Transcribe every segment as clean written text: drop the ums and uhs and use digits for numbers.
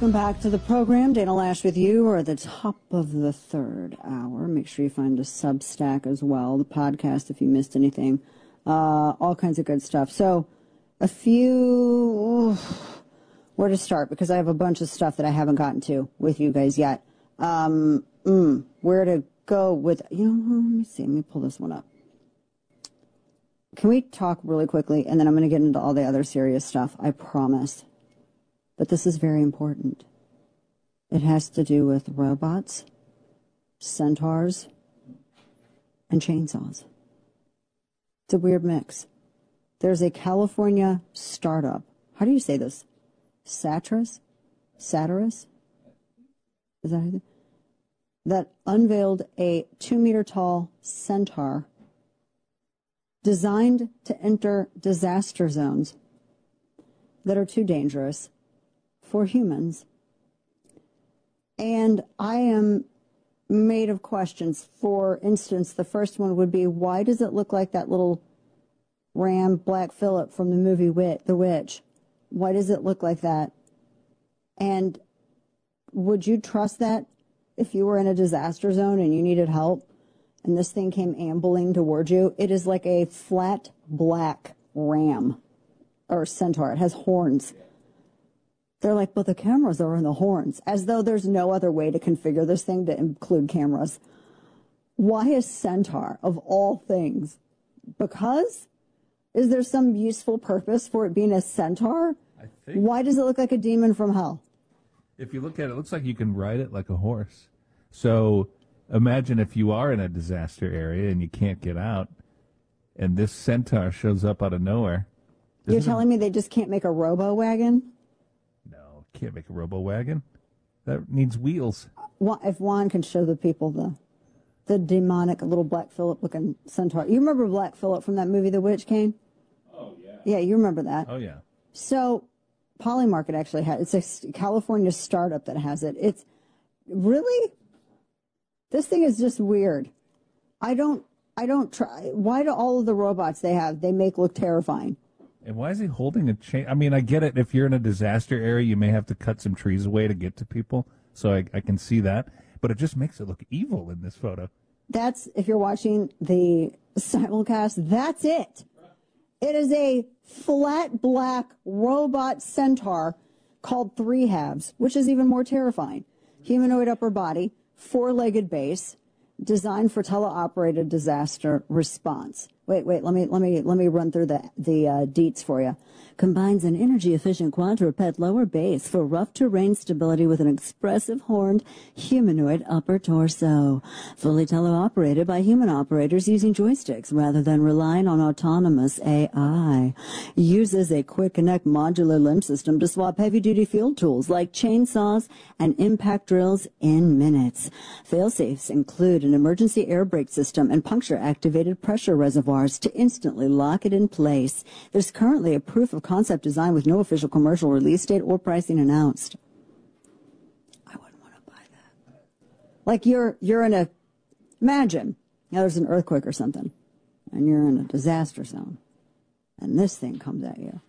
Welcome back to the program. Dana Lash with you. We're at the top of the third hour. Make sure you find a Substack as well, the podcast if you missed anything. All kinds of good stuff. So where to start? Because I have a bunch of stuff that I haven't gotten to with you guys yet. Where to go with, let me see. Let me pull this one up. Can we talk really quickly? And then I'm going to get into all the other serious stuff. I promise. But this is very important. It has to do with robots, centaurs, and chainsaws. It's a weird mix. There's a California startup. How do you say this? Satyrus? Is that anything? That unveiled a 2-meter tall centaur designed to enter disaster zones that are too dangerous for humans. And I am made of questions. For instance, the first one would be, why does it look like that little ram Black Phillip from the movie The Witch? Why does it look like that? And would you trust that if you were in a disaster zone and you needed help and this thing came ambling towards you? It is like a flat black ram or centaur. It has horns. They're like, but the cameras are in the horns, as though there's no other way to configure this thing to include cameras. Why a centaur of all things? Because? Is there some useful purpose for it being a centaur? I think. Why does it look like a demon from hell? If you look at it, it looks like you can ride it like a horse. So imagine if you are in a disaster area and you can't get out, and this centaur shows up out of nowhere. You're telling me they just can't make a robo-wagon? No, can't make a robo-wagon. That needs wheels. If Juan can show the people the demonic little Black Phillip-looking centaur. You remember Black Phillip from that movie, The Witch, Kane? Oh, yeah. Yeah, you remember that. Oh, yeah. So Polymarket actually has, it's a California startup that has it. It's really, this thing is just weird. I don't try. Why do all of the robots they make look terrifying? And why is he holding a chain? I mean, I get it. If you're in a disaster area, you may have to cut some trees away to get to people. So I can see that. But it just makes it look evil in this photo. That's, if you're watching the simulcast, that's it. It is a flat black robot centaur called Three Halves, which is even more terrifying. Humanoid upper body, 4-legged base, designed for teleoperated disaster response. Wait, let me run through the deets for you. Combines an energy-efficient quadruped lower base for rough terrain stability with an expressive horned humanoid upper torso. Fully teleoperated by human operators using joysticks rather than relying on autonomous AI. Uses a quick connect modular limb system to swap heavy-duty field tools like chainsaws and impact drills in minutes. Fail-safes include an emergency air brake system and puncture-activated pressure reservoirs to instantly lock it in place. There's currently a proof of concept design with no official commercial release date or pricing announced. I wouldn't want to buy that. Like you're in imagine, there's an earthquake or something, and you're in a disaster zone, and this thing comes at you.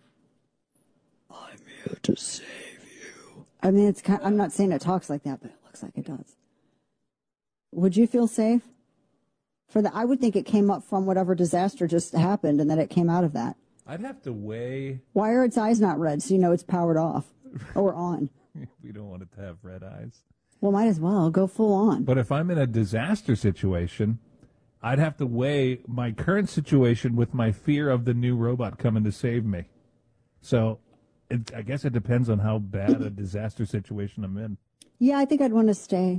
I'm here to save you. I mean, I'm not saying it talks like that, but it looks like it does. Would you feel safe? I would think it came up from whatever disaster just happened and that it came out of that. I'd have to weigh. Why are its eyes not red so you know it's powered off or on? We don't want it to have red eyes. Well, might as well go full on. But if I'm in a disaster situation, I'd have to weigh my current situation with my fear of the new robot coming to save me. So I guess it depends on how bad a disaster situation I'm in. Yeah, I think I'd want to stay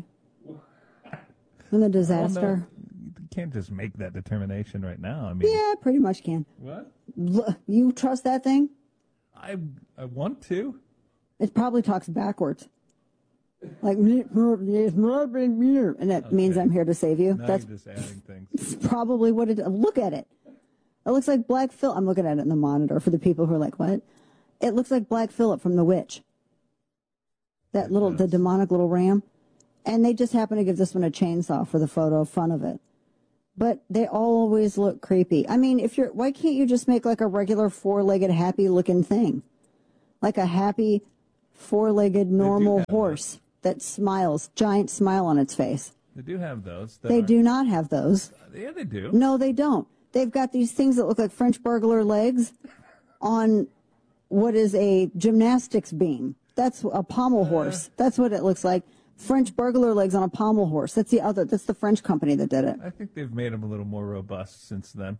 in the disaster. You can't just make that determination right now. I mean, yeah, pretty much can. What? You trust that thing? I want to. It probably talks backwards. Like, and that means I'm here to save you. Now That's you're just adding things. It's probably what it. Look at it. It looks like Black Phillip. I'm looking at it in the monitor for the people who are like, what? It looks like Black Phillip from The Witch. The demonic little ram. And they just happen to give this one a chainsaw for the photo fun of it. But they always look creepy. I mean, why can't you just make like a regular 4-legged happy looking thing? Like a happy four-legged normal horse that smiles, giant smile on its face. They do have those. They do not have those. Yeah, they do. No, they don't. They've got these things that look like French burglar legs on what is a gymnastics beam. That's a pommel horse. That's what it looks like. French burglar legs on a pommel horse. That's the French company that did it. I think they've made them a little more robust since then.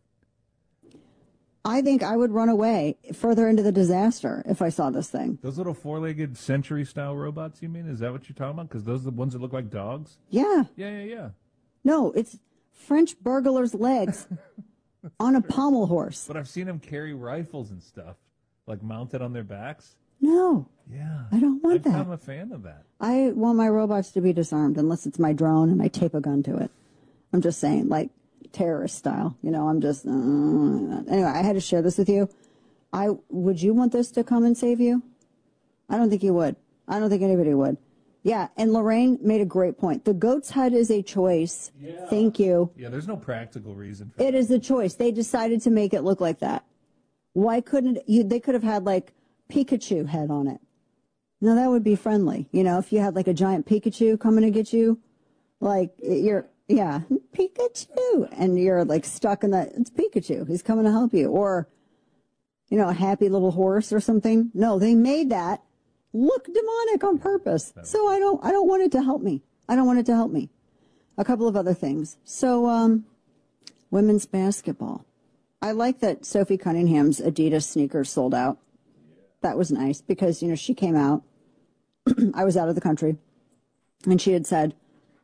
I think I would run away further into the disaster if I saw this thing. Those little four-legged century-style robots, you mean? Is that what you're talking about? Because those are the ones that look like dogs? Yeah. Yeah. No, it's French burglars' legs on a pommel horse. But I've seen them carry rifles and stuff, like mounted on their backs. No. Yeah. I don't want that. I'm a fan of that. I want my robots to be disarmed unless it's my drone and I tape a gun to it. I'm just saying, like, terrorist style. I'm just... Anyway, I had to share this with you. Would you want this to come and save you? I don't think you would. I don't think anybody would. Yeah, and Lorraine made a great point. The goat's head is a choice. Yeah. Thank you. Yeah, there's no practical reason for it. It is a choice. They decided to make it look like that. Why couldn't... They could have had, like, Pikachu head on it. No, that would be friendly. If you had, like, a giant Pikachu coming to get you, like, yeah, Pikachu. And you're like stuck in it's Pikachu. He's coming to help you. Or, a happy little horse or something. No, they made that look demonic on purpose. So I don't want it to help me. I don't want it to help me. A couple of other things. So, women's basketball. I like that Sophie Cunningham's Adidas sneakers sold out. That was nice because, she came out. I was out of the country. And she had said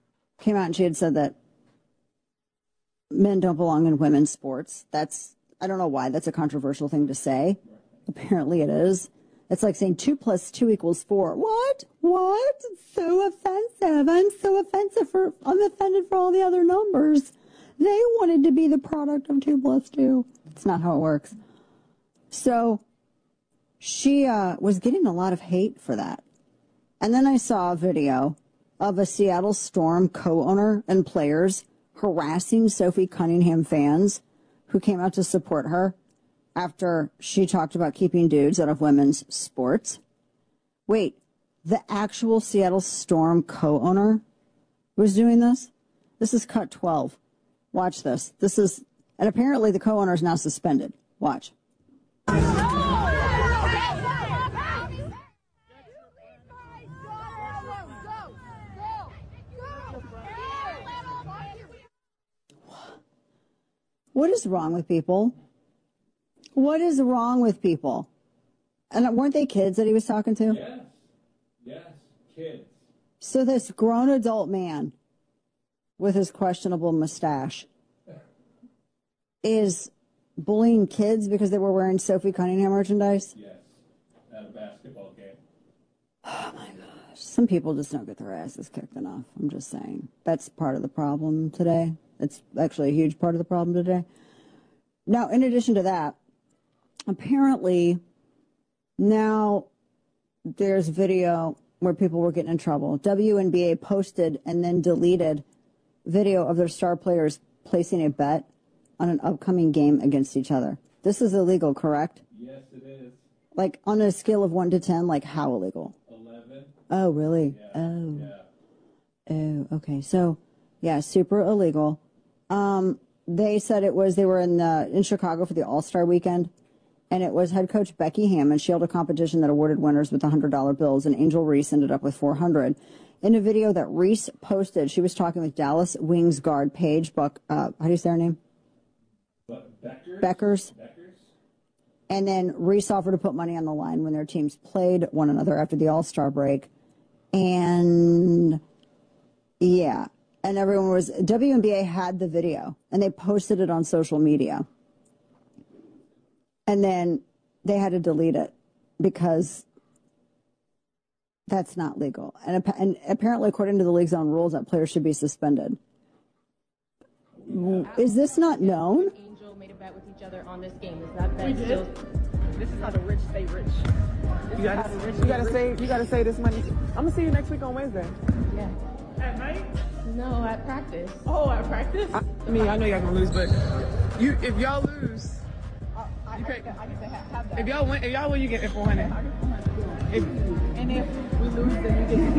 that men don't belong in women's sports. I don't know why that's a controversial thing to say. Apparently it is. It's like saying 2 + 2 = 4. What? It's so offensive. I'm offended for all the other numbers. They wanted to be the product of 2 + 2. It's not how it works. So she was getting a lot of hate for that. And then I saw a video of a Seattle Storm co-owner and players harassing Sophie Cunningham fans who came out to support her after she talked about keeping dudes out of women's sports. Wait, the actual Seattle Storm co-owner was doing this? This is cut 12. Watch this. And apparently the co-owner is now suspended. Watch. What is wrong with people? What is wrong with people? And weren't they kids that he was talking to? Yes, kids. So this grown adult man with his questionable mustache is bullying kids because they were wearing Sophie Cunningham merchandise? Yes, at a basketball game. Oh, my gosh. Some people just don't get their asses kicked enough. I'm just saying. That's part of the problem today. It's actually a huge part of the problem today. Now, in addition to that, apparently now there's video where people were getting in trouble. WNBA posted and then deleted video of their star players placing a bet on an upcoming game against each other. This is illegal, correct? Yes, it is. Like on a scale of 1 to 10, like how illegal? 11. Oh, really? Yeah. Oh. Yeah. Oh, okay. So, yeah, super illegal. They said they were in Chicago for the All-Star weekend, and it was head coach Becky Hammond. She held a competition that awarded winners with $100 bills, and Angel Reese ended up with $400. In a video that Reese posted, she was talking with Dallas Wings guard Paige how do you say her name? Beckers. And then Reese offered to put money on the line when their teams played one another after the All-Star break. And, yeah. And WNBA had the video, and they posted it on social media. And then they had to delete it because that's not legal. And apparently, according to the league's own rules, that players should be suspended. Is this not known? Angel made a bet with each other on this game. Is that bet still? This is how the rich stay rich. You gotta save this money. I'm gonna see you next week on Wednesday. Yeah. At night? No, at practice. Oh, at practice? I mean, I know y'all gonna lose, but if y'all lose, if y'all win, you get $400. And if we lose, then you get